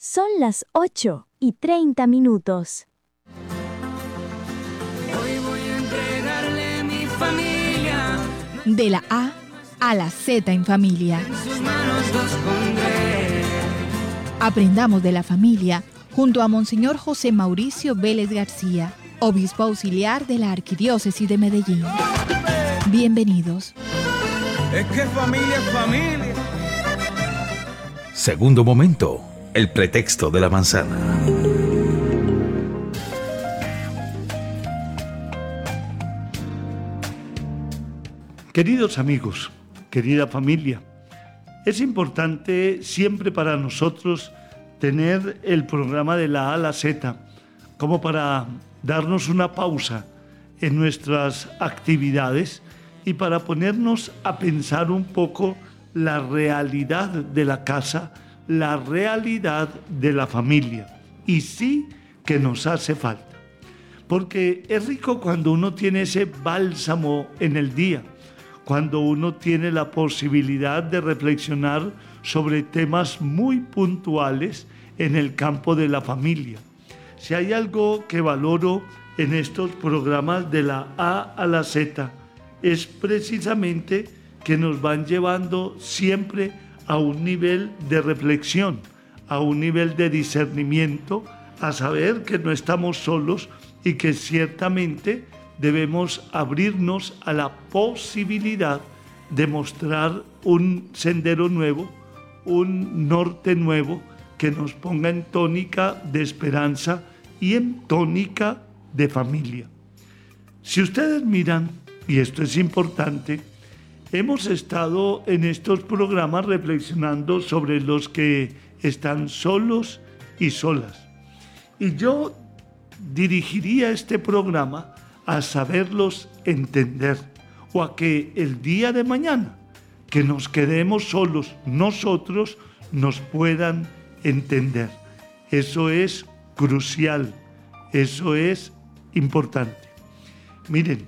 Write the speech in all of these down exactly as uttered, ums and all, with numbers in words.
Son las ocho y treinta minutos. Hoy voy a entregarle mi familia. De la A a la Z en familia. En sus manos los pondré. Aprendamos de la familia junto a Monseñor José Mauricio Vélez García, obispo auxiliar de la Arquidiócesis de Medellín. Bienvenidos. Es que familia es familia. Segundo momento, el pretexto de la manzana. Queridos amigos, querida familia, es importante siempre para nosotros tener el programa de la A a la Z como para darnos una pausa en nuestras actividades y para ponernos a pensar un poco la realidad de la casa, la realidad de la familia. Y sí que nos hace falta, porque es rico cuando uno tiene ese bálsamo en el día, cuando uno tiene la posibilidad de reflexionar sobre temas muy puntuales en el campo de la familia. Si hay algo que valoro en estos programas de la A a la Z, es precisamente que nos van llevando siempre a un nivel de reflexión, a un nivel de discernimiento, a saber que no estamos solos y que ciertamente debemos abrirnos a la posibilidad de mostrar un sendero nuevo, un norte nuevo que nos ponga en tónica de esperanza y en tónica de familia. Si ustedes miran, y esto es importante, hemos estado en estos programas reflexionando sobre los que están solos y solas. Y yo dirigiría este programa a saberlos entender, o a que el día de mañana, que nos quedemos solos nosotros, nos puedan entender. Eso es crucial, eso es importante. Miren,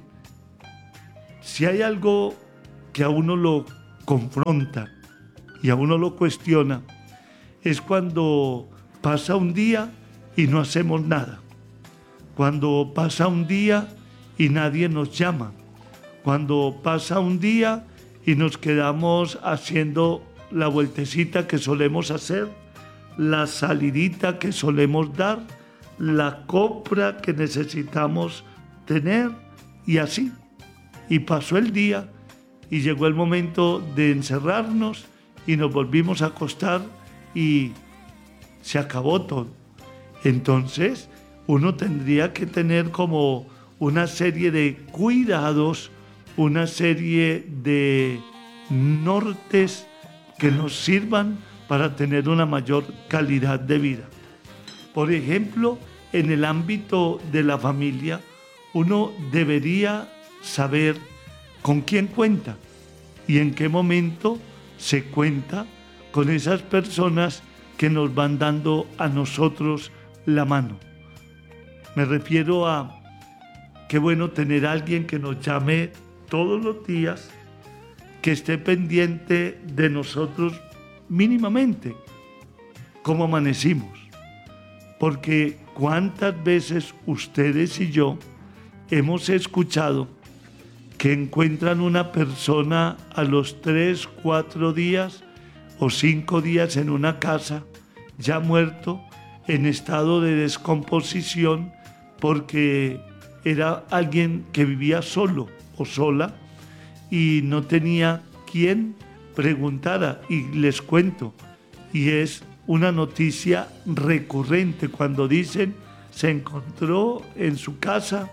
si hay algo que a uno lo confronta y a uno lo cuestiona, es cuando pasa un día y no hacemos nada. Cuando pasa un día y nadie nos llama. Cuando pasa un día y nos quedamos haciendo la vueltecita que solemos hacer, la salidita que solemos dar, la compra que necesitamos tener y así. Y pasó el día y llegó el momento de encerrarnos y nos volvimos a acostar y se acabó todo. Entonces, uno tendría que tener como una serie de cuidados, una serie de nortes que nos sirvan para tener una mayor calidad de vida. Por ejemplo, en el ámbito de la familia, uno debería saber con quién cuenta y en qué momento se cuenta con esas personas que nos van dando a nosotros la mano. Me refiero a qué bueno tener a alguien que nos llame todos los días, que esté pendiente de nosotros mínimamente, cómo amanecimos. Porque cuántas veces ustedes y yo hemos escuchado que encuentran una persona a los tres, cuatro días o cinco días en una casa, ya muerto, en estado de descomposición, porque era alguien que vivía solo o sola y no tenía quien preguntara. Y les cuento, y es una noticia recurrente cuando dicen se encontró en su casa,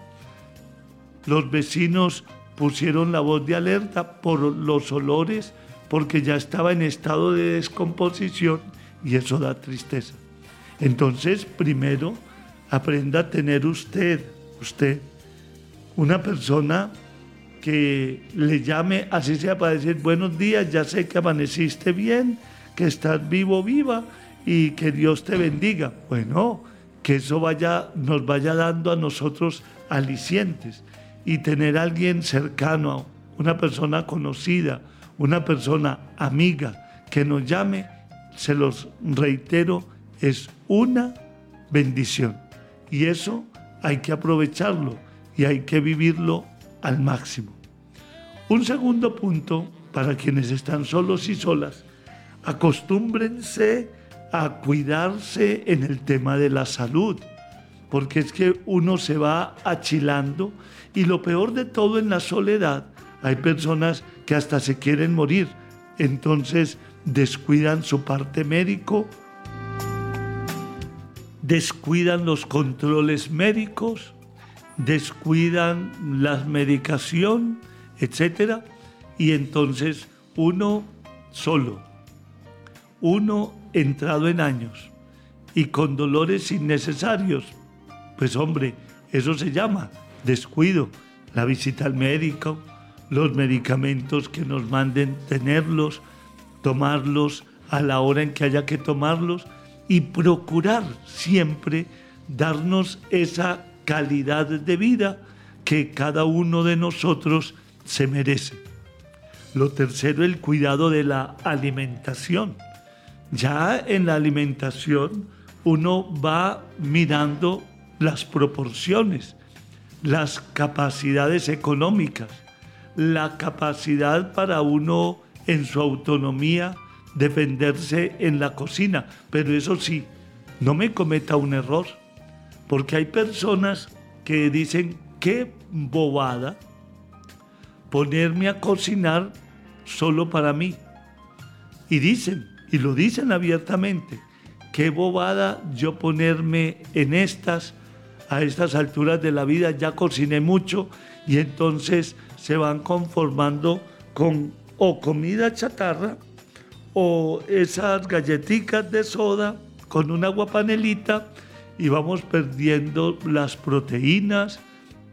los vecinos pusieron la voz de alerta por los olores, porque ya estaba en estado de descomposición y eso da tristeza. Entonces, primero, aprenda a tener usted, usted, una persona que le llame, así sea para decir buenos días, ya sé que amaneciste bien, que estás vivo, viva y que Dios te bendiga. Bueno, que eso vaya, nos vaya dando a nosotros alicientes y tener a alguien cercano, una persona conocida, una persona amiga que nos llame, se los reitero, es una bendición. Y eso hay que aprovecharlo y hay que vivirlo al máximo. Un segundo punto para quienes están solos y solas: acostúmbrense a cuidarse en el tema de la salud, porque es que uno se va achilando y lo peor de todo, en la soledad hay personas que hasta se quieren morir, entonces descuidan su parte médico, descuidan los controles médicos, descuidan la medicación, etcétera, y entonces uno solo, uno entrado en años y con dolores innecesarios, pues hombre, eso se llama descuido. La visita al médico, los medicamentos que nos manden tenerlos, tomarlos a la hora en que haya que tomarlos y procurar siempre darnos esa calidad de vida que cada uno de nosotros se merece. Lo tercero, el cuidado de la alimentación. Ya en la alimentación uno va mirando las proporciones, las capacidades económicas, la capacidad para uno en su autonomía defenderse en la cocina. Pero eso sí, no me cometa un error, porque hay personas que dicen: qué bobada ponerme a cocinar solo para mí. Y dicen, y lo dicen abiertamente: qué bobada yo ponerme en estas, a estas alturas de la vida, ya cociné mucho, y entonces se van conformando con o comida chatarra o esas galletitas de soda con una aguapanelita, y vamos perdiendo las proteínas,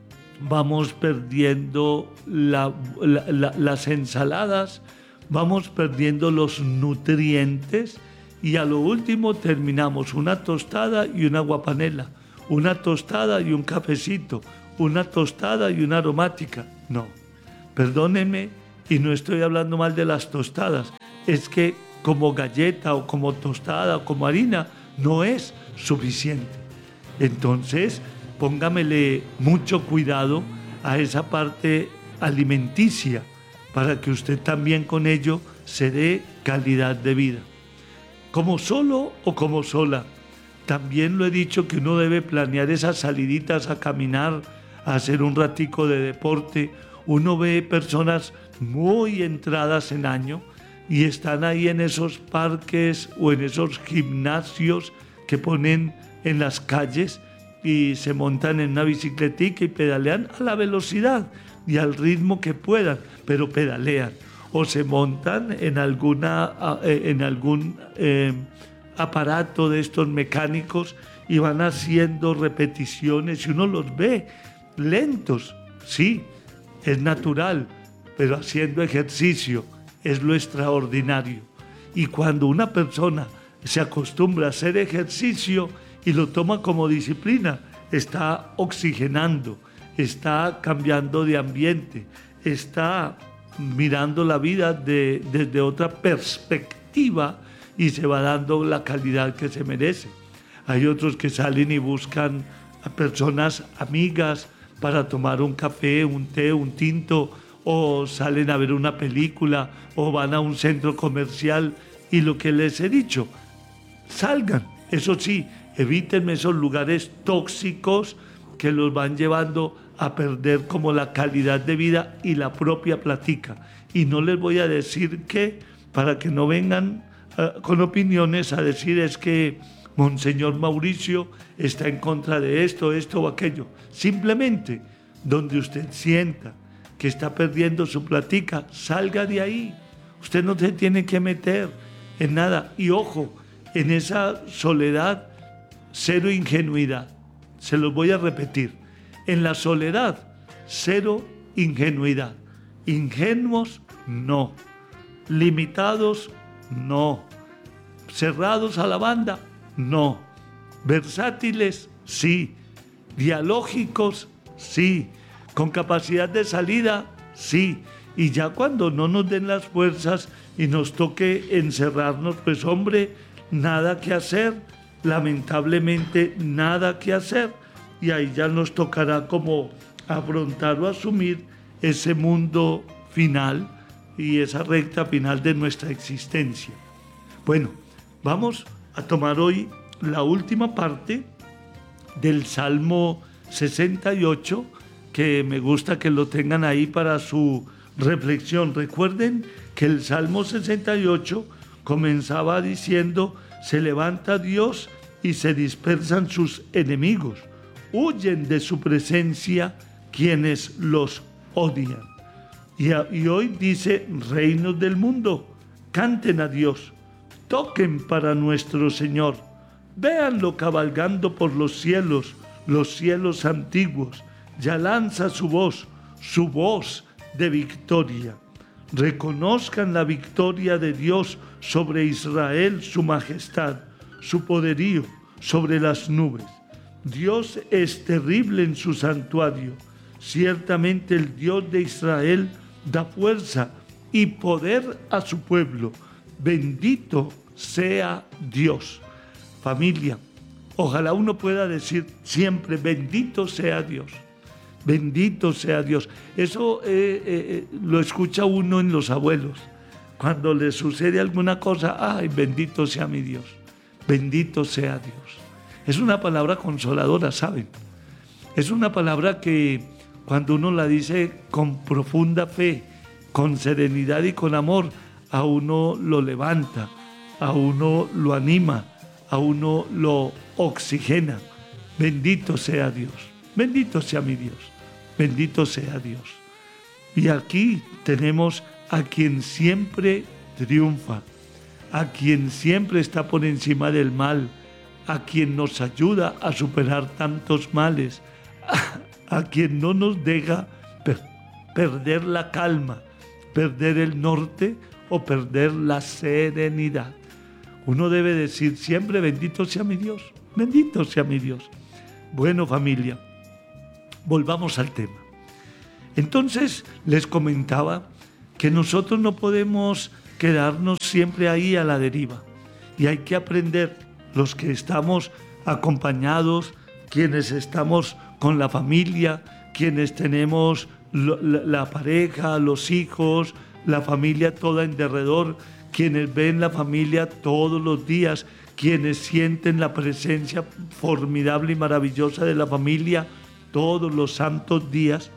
vamos perdiendo la, la, la, las ensaladas, vamos perdiendo los nutrientes, y a lo último terminamos una tostada y una aguapanela, una tostada y un cafecito, una tostada y una aromática. No, perdónenme, y no estoy hablando mal de las tostadas, es que como galleta o como tostada o como harina no es suficiente. Entonces, póngamele mucho cuidado a esa parte alimenticia para que usted también con ello se dé calidad de vida. Como solo o como sola, también lo he dicho que uno debe planear esas saliditas a caminar, a hacer un ratico de deporte. Uno ve personas muy entradas en año y están ahí en esos parques o en esos gimnasios que ponen en las calles y se montan en una bicicletica y pedalean a la velocidad y al ritmo que puedan, pero pedalean. O se montan en, alguna, en algún eh, aparato de estos mecánicos y van haciendo repeticiones y uno los ve lentos, sí, es natural, pero haciendo ejercicio es lo extraordinario. Y cuando una persona se acostumbra a hacer ejercicio y lo toma como disciplina, está oxigenando, está cambiando de ambiente, está mirando la vida de, desde otra perspectiva y se va dando la calidad que se merece. Hay otros que salen y buscan a personas amigas para tomar un café, un té, un tinto, o salen a ver una película, o van a un centro comercial, y lo que les he dicho, salgan. Eso sí, evítenme esos lugares tóxicos que los van llevando a perder como la calidad de vida y la propia platica. Y no les voy a decir qué, para que no vengan uh, con opiniones a decir es que Monseñor Mauricio está en contra de esto, esto o aquello. Simplemente, donde usted sienta que está perdiendo su platica, salga de ahí. Usted no se tiene que meter en nada. Y ojo, en esa soledad, cero ingenuidad. Se los voy a repetir. En la soledad, cero ingenuidad. Ingenuos, no. Limitados, no. Cerrados a la banda, no. Versátiles, sí. Dialógicos, sí. Con capacidad de salida, sí. Y ya cuando no nos den las fuerzas y nos toque encerrarnos, pues hombre, nada que hacer. lamentablemente nada que hacer, y ahí ya nos tocará como afrontar o asumir ese mundo final y esa recta final de nuestra existencia. Bueno, vamos a tomar hoy la última parte del Salmo sesenta y ocho, que me gusta que lo tengan ahí para su reflexión. Recuerden que el Salmo sesenta y ocho comenzaba diciendo: se levanta Dios y se dispersan sus enemigos, huyen de su presencia quienes los odian. Y, a, y hoy dice: reinos del mundo, canten a Dios, toquen para nuestro Señor, véanlo cabalgando por los cielos, los cielos antiguos, ya lanza su voz, su voz de victoria. Reconozcan la victoria de Dios sobre Israel, su majestad, su poderío sobre las nubes. Dios es terrible en su santuario. Ciertamente el Dios de Israel da fuerza y poder a su pueblo. Bendito sea Dios. Familia, ojalá uno pueda decir siempre: bendito sea Dios. Bendito sea Dios. Eso eh, eh, lo escucha uno en los abuelos. Cuando les sucede alguna cosa: ay, bendito sea mi Dios. Bendito sea Dios. Es una palabra consoladora, ¿saben? Es una palabra que cuando uno la dice con profunda fe, con serenidad y con amor, a uno lo levanta, a uno lo anima, a uno lo oxigena. Bendito sea Dios. Bendito sea mi Dios. Bendito sea Dios. Y aquí tenemos a quien siempre triunfa, a quien siempre está por encima del mal, a quien nos ayuda a superar tantos males, a, a quien no nos deja per- perder la calma, perder el norte o perder la serenidad. Uno debe decir siempre: bendito sea mi Dios, bendito sea mi Dios. Bueno, familia, volvamos al tema. Entonces les comentaba que nosotros no podemos quedarnos siempre ahí a la deriva, y hay que aprender, los que estamos acompañados, quienes estamos con la familia, quienes tenemos lo, la, la pareja, los hijos, la familia toda en derredor, quienes ven la familia todos los días, quienes sienten la presencia formidable y maravillosa de la familia todos los santos días.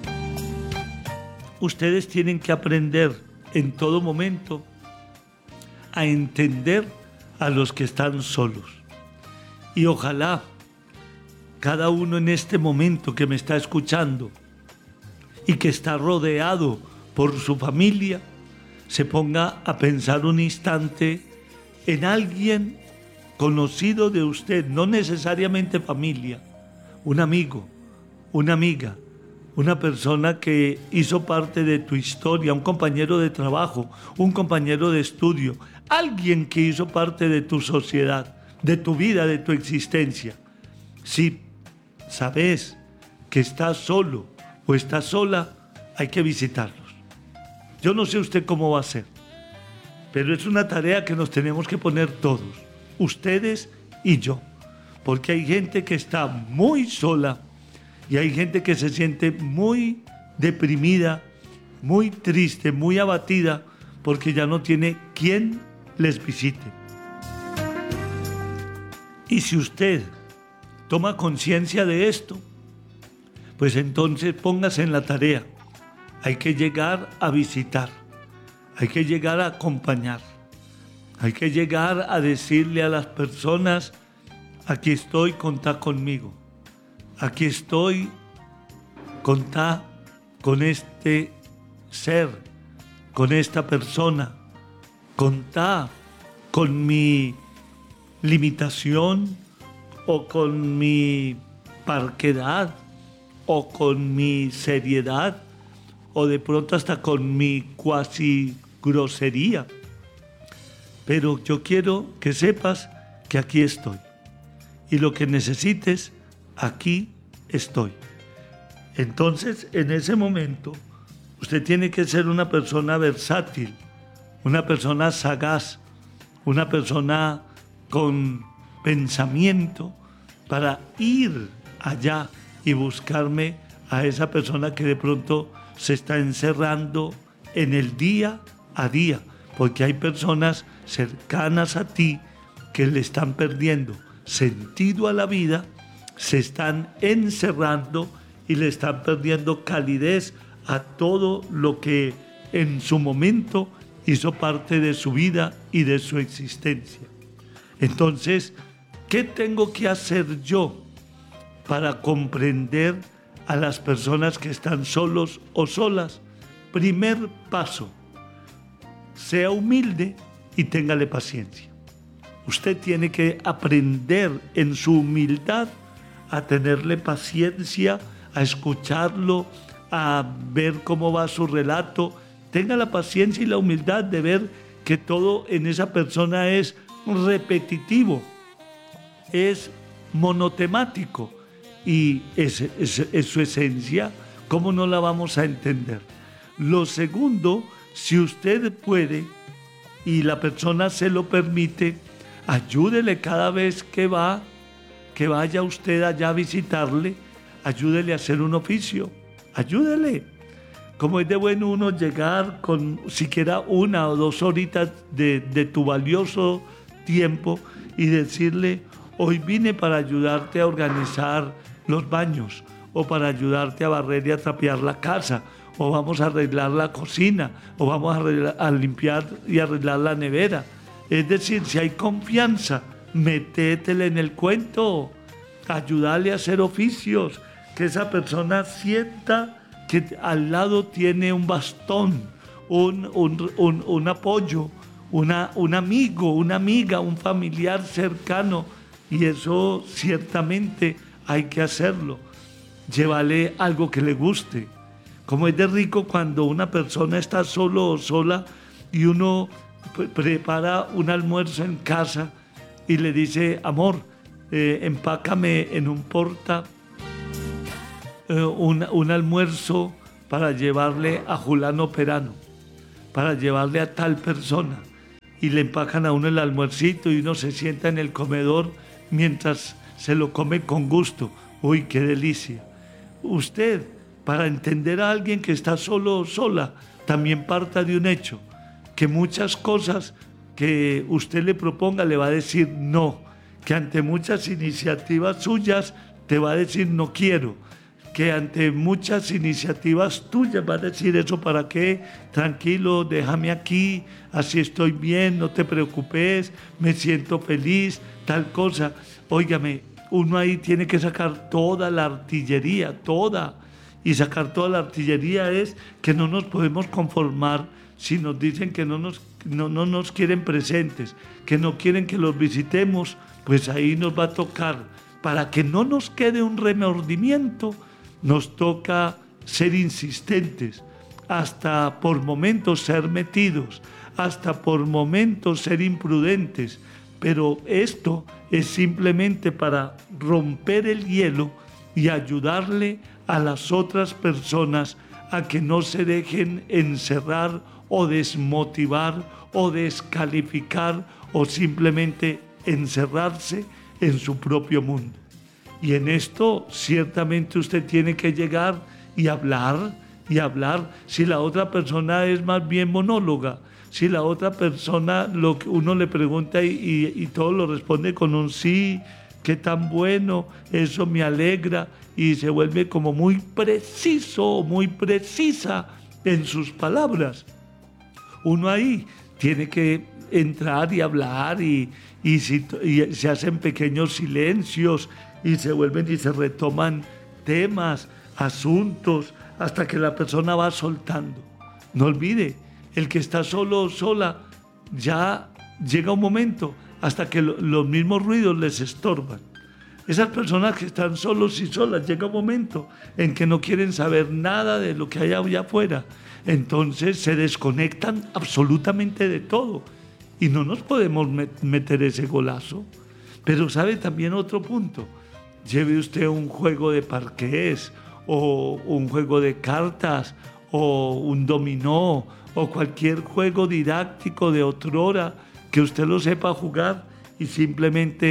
Ustedes tienen que aprender en todo momento a entender a los que están solos. Y ojalá cada uno en este momento que me está escuchando y que está rodeado por su familia, se ponga a pensar un instante en alguien conocido de usted, no necesariamente familia, un amigo, una amiga, una persona que hizo parte de tu historia, un compañero de trabajo, un compañero de estudio, alguien que hizo parte de tu sociedad, de tu vida, de tu existencia. Si sabes que estás solo o estás sola, hay que visitarlos. Yo no sé usted cómo va a ser, pero es una tarea que nos tenemos que poner todos, ustedes y yo, porque hay gente que está muy sola y hay gente que se siente muy deprimida, muy triste, muy abatida, porque ya no tiene quien les visite. Y si usted toma conciencia de esto, pues entonces póngase en la tarea. Hay que llegar a visitar, hay que llegar a acompañar, hay que llegar a decirle a las personas: aquí estoy, contá conmigo, aquí estoy, contá con este ser, con esta persona, contá con mi limitación o con mi parquedad o con mi seriedad o de pronto hasta con mi cuasi grosería. Pero yo quiero que sepas que aquí estoy y lo que necesites, aquí estoy. Entonces, en ese momento, usted tiene que ser una persona versátil, una persona sagaz, una persona con pensamiento para ir allá y buscarme a esa persona que de pronto se está encerrando en el día a día, porque hay personas cercanas a ti que le están perdiendo sentido a la vida, se están encerrando y le están perdiendo calidez a todo lo que en su momento hizo parte de su vida y de su existencia. Entonces, ¿qué tengo que hacer yo para comprender a las personas que están solos o solas? Primer paso, sea humilde y téngale paciencia. Usted tiene que aprender en su humildad a tenerle paciencia, a escucharlo, a ver cómo va su relato. Tenga la paciencia y la humildad de ver que todo en esa persona es repetitivo, es monotemático y es, es, es su esencia. ¿Cómo no la vamos a entender? Lo segundo, si usted puede y la persona se lo permite, ayúdele cada vez que va, que vaya usted allá a visitarle, ayúdele a hacer un oficio, ayúdele. Como es de bueno uno llegar con siquiera una o dos horitas de, de tu valioso tiempo y decirle, hoy vine para ayudarte a organizar los baños, o para ayudarte a barrer y a trapear la casa, o vamos a arreglar la cocina, o vamos a, arreglar, a limpiar y arreglar la nevera. Es decir, si hay confianza, metétele en el cuento, ayúdale a hacer oficios, que esa persona sienta que al lado tiene un bastón, un, un, un, un apoyo, una, un amigo, una amiga, un familiar cercano, y eso ciertamente hay que hacerlo. Llévale algo que le guste. Como es de rico cuando una persona está solo o sola y uno pre- prepara un almuerzo en casa y le dice, amor, eh, empácame en un porta eh, un, un almuerzo para llevarle a Julano Perano, para llevarle a tal persona. Y le empacan a uno el almuercito y uno se sienta en el comedor mientras se lo come con gusto. ¡Uy, qué delicia! Usted, para entender a alguien que está solo o sola, también parta de un hecho, que muchas cosas que usted le proponga le va a decir no, que ante muchas iniciativas suyas te va a decir no quiero, que ante muchas iniciativas tuyas va a decir eso para qué, tranquilo, déjame aquí, así estoy bien, no te preocupes, me siento feliz, tal cosa. Óigame, uno ahí tiene que sacar toda la artillería, toda. Y sacar toda la artillería es que no nos podemos conformar si nos dicen que no nos, no, no nos quieren presentes, que no quieren que los visitemos, pues ahí nos va a tocar. Para que no nos quede un remordimiento, nos toca ser insistentes, hasta por momentos ser metidos, hasta por momentos ser imprudentes. Pero esto es simplemente para romper el hielo y ayudarle a las otras personas a que no se dejen encerrar o desmotivar o descalificar o simplemente encerrarse en su propio mundo. Y en esto ciertamente usted tiene que llegar y hablar y hablar. Si la otra persona es más bien monóloga, si la otra persona lo que uno le pregunta y, y, y todo lo responde con un sí, qué tan bueno, eso me alegra, y se vuelve como muy preciso, muy precisa en sus palabras. Uno ahí tiene que entrar y hablar y, y, si, y se hacen pequeños silencios y se vuelven y se retoman temas, asuntos, hasta que la persona va soltando. No olvide, el que está solo o sola, ya llega un momento hasta que lo, los mismos ruidos les estorban. Esas personas que están solos y solas, llega un momento en que no quieren saber nada de lo que hay allá afuera. Entonces se desconectan absolutamente de todo y no nos podemos meter ese golazo. Pero sabe también otro punto, lleve usted un juego de parqués o un juego de cartas o un dominó o cualquier juego didáctico de otrora que usted lo sepa jugar y simplemente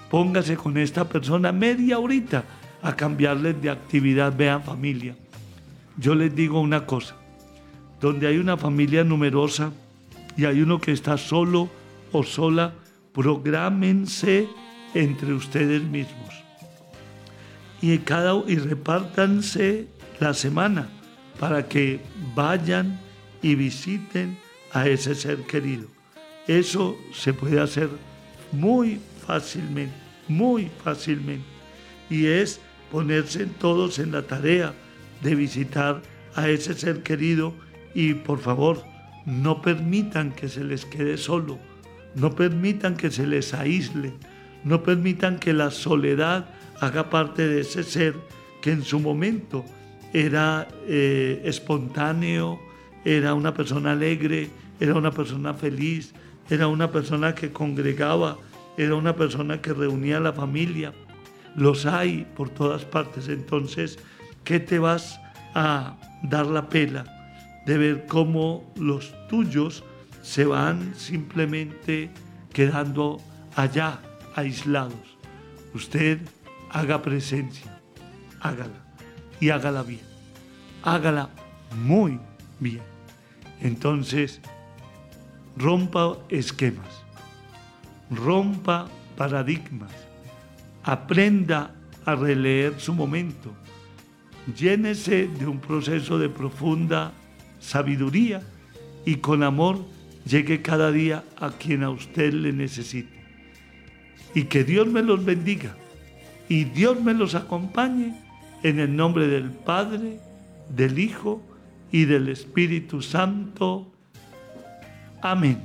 póngase con esta persona media horita a cambiarles de actividad. Vean, familia, yo les digo una cosa, donde hay una familia numerosa y hay uno que está solo o sola, prográmense entre ustedes mismos y, cada, y repártanse la semana para que vayan y visiten a ese ser querido. Eso se puede hacer muy fácilmente, muy fácilmente. Y es ponerse todos en la tarea de visitar a ese ser querido y, por favor, no permitan que se les quede solo, no permitan que se les aísle, no permitan que la soledad haga parte de ese ser que en su momento era eh, espontáneo, era una persona alegre, era una persona feliz, era una persona que congregaba, era una persona que reunía a la familia. Los hay por todas partes. Entonces, ¿qué te vas a dar la pela de ver cómo los tuyos se van simplemente quedando allá, aislados? Usted haga presencia, hágala y hágala bien, hágala muy bien. Entonces, rompa esquemas, rompa paradigmas, aprenda a releer su momento, llénese de un proceso de profunda sabiduría y con amor llegue cada día a quien a usted le necesite. Y que Dios me los bendiga y Dios me los acompañe en el nombre del Padre, del Hijo y del Espíritu Santo. Amén.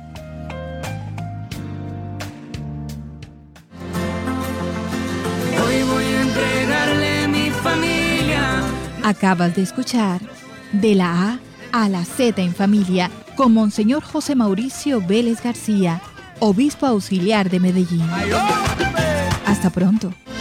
Hoy voy a entregarle mi familia. Acabas de escuchar De la A a la Z en Familia con Monseñor José Mauricio Vélez García, obispo auxiliar de Medellín. Hasta pronto.